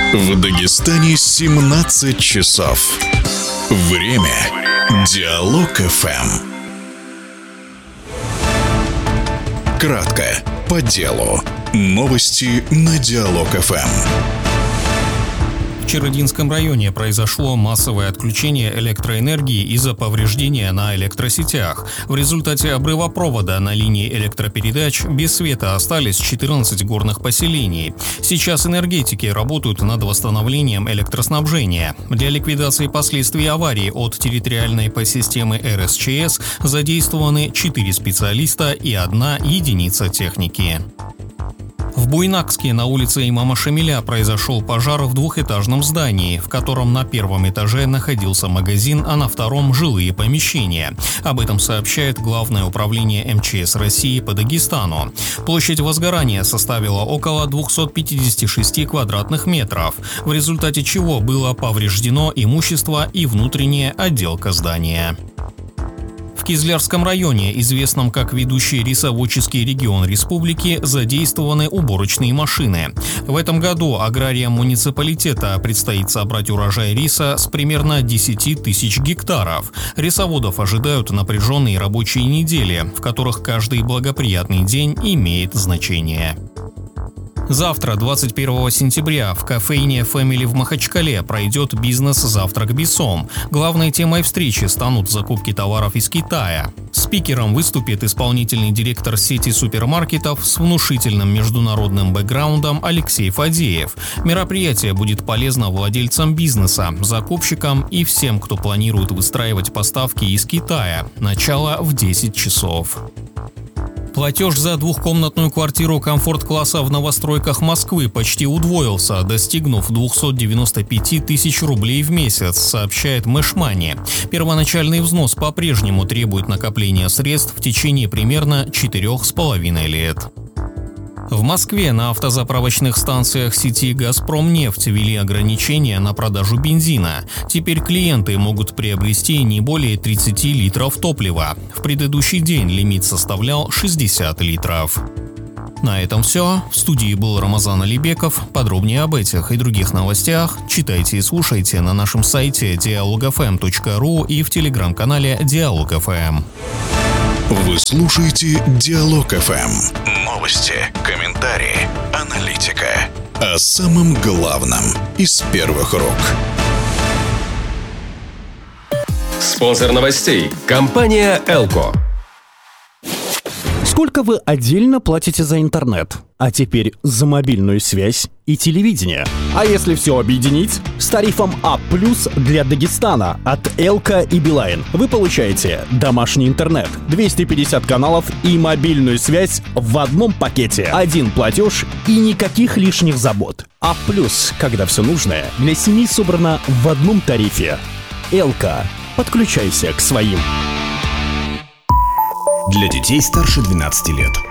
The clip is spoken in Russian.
В Дагестане 17 часов. Время Диалог ФМ. Кратко, по делу. Новости на Диалог ФМ. В Черединском районе произошло массовое отключение электроэнергии из-за повреждения на электросетях. В результате обрыва провода на линии электропередач без света остались 14 горных поселений. Сейчас энергетики работают над восстановлением электроснабжения. Для ликвидации последствий аварии от территориальной подсистемы РСЧС задействованы 4 специалиста и 1 единица техники. В Буйнакске на улице имама Шамиля произошел пожар в двухэтажном здании, в котором на первом этаже находился магазин, а на втором – жилые помещения. Об этом сообщает Главное управление МЧС России по Дагестану. Площадь возгорания составила около 256 квадратных метров, в результате чего было повреждено имущество и внутренняя отделка здания. В Кизлярском районе, известном как ведущий рисоводческий регион республики, задействованы уборочные машины. В этом году аграриям муниципалитета предстоит собрать урожай риса с примерно 10 тысяч гектаров. Рисоводов ожидают напряженные рабочие недели, в которых каждый благоприятный день имеет значение. Завтра, 21 сентября, в кофейне Family в Махачкале пройдет бизнес-завтрак Бисом. Главной темой встречи станут закупки товаров из Китая. Спикером выступит исполнительный директор сети супермаркетов с внушительным международным бэкграундом Алексей Фадеев. Мероприятие будет полезно владельцам бизнеса, закупщикам и всем, кто планирует выстраивать поставки из Китая. Начало в 10 часов. Платеж за двухкомнатную квартиру комфорт-класса в новостройках Москвы почти удвоился, достигнув 295 тысяч рублей в месяц, сообщает Мэшмани. Первоначальный взнос по-прежнему требует накопления средств в течение примерно 4,5 лет. В Москве на автозаправочных станциях сети «Газпромнефть» ввели ограничения на продажу бензина. Теперь клиенты могут приобрести не более 30 литров топлива. В предыдущий день лимит составлял 60 литров. На этом все. В студии был Рамазан Алибеков. Подробнее об этих и других новостях читайте и слушайте на нашем сайте dialogfm.ru и в телеграм-канале Диалог ФМ. Вы слушаете Диалог ФМ. Новости, комментарии, аналитика. О самом главном из первых рук. Спонсор новостей – компания «Элко». Сколько вы отдельно платите за интернет? А теперь за мобильную связь и телевидение. А если все объединить? С тарифом А+ для Дагестана от Элко и Билайн вы получаете домашний интернет, 250 каналов и мобильную связь в одном пакете. Один платеж и никаких лишних забот. А+, когда все нужное для семьи собрано в одном тарифе. Элко. Подключайся к своим. Для детей старше 12 лет.